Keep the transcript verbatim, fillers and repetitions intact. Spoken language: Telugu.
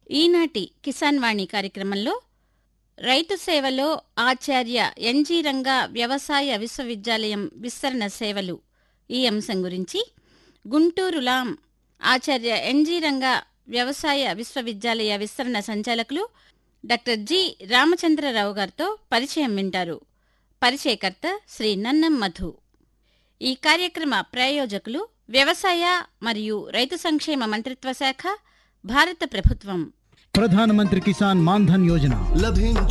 ఈనాటి కిసాన్ వాణి కార్యక్రమంలో రైతు సేవలో ఆచార్య ఎన్జీ రంగా వ్యవసాయ విశ్వవిద్యాలయం విస్తరణ సేవలు ఈ అంశం గురించి గుంటూరులాం ఆచార్య ఎన్జీ రంగా వ్యవసాయ విశ్వవిద్యాలయ విస్తరణ సంచాలకులు డాక్టర్ జి రామచంద్రరావు గారితో పరిచయం వింటారు. పరిచయకర్త శ్రీ నన్నం మధు. ఈ కార్యక్రమ ప్రాయోజకులు వ్యవసాయ మరియు రైతు సంక్షేమ మంత్రిత్వ శాఖ, భారత ప్రభుత్వం. ప్రధానమంత్రి కిసాన్ మాన్ ధన్ యోజన